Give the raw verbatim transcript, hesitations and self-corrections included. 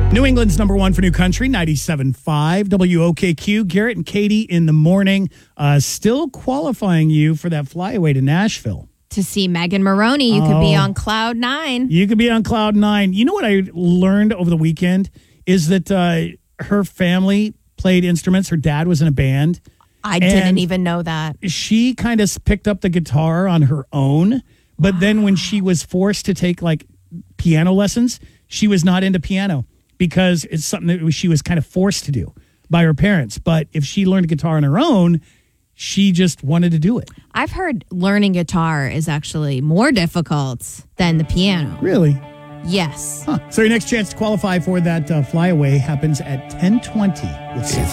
New England's number one for new country, ninety-seven point five W O K Q. Garrett and Katie in the morning, uh, still qualifying you for that flyaway to Nashville. To see Megan Maroney, you oh, could be on cloud nine. You could be on cloud nine. You know what I learned over the weekend is that uh, her family played instruments. Her dad was in a band. I didn't even know that. She kind of picked up the guitar on her own, but wow. then when she was forced to take like piano lessons, she was not into piano because it's something that she was kind of forced to do by her parents. But if she learned guitar on her own, she just wanted to do it. I've heard learning guitar is actually more difficult than the piano. Really? Yes. Huh. So your next chance to qualify for that uh, flyaway happens at ten twenty with